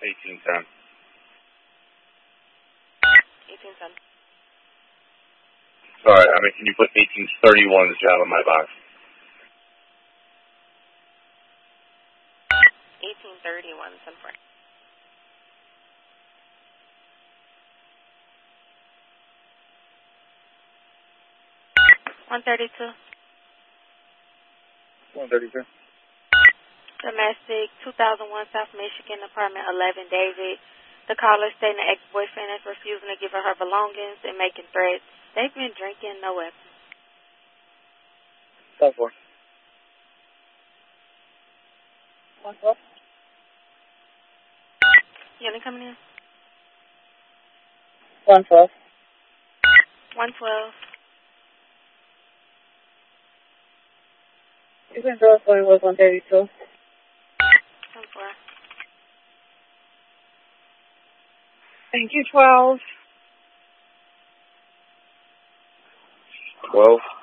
1810. 1810. Sorry, I mean, can you put 1831 as you have on my box? 1831, 10-4. $132. 132. Domestic, 2001 South Michigan, apartment 11, David. The caller stating the ex-boyfriend is refusing to give her belongings and making threats. They've been drinking, no weapons. 10-4. 112. Unit coming in? 112. 112. You can draw for it was 132. 10-4. Thank you, 12. 12.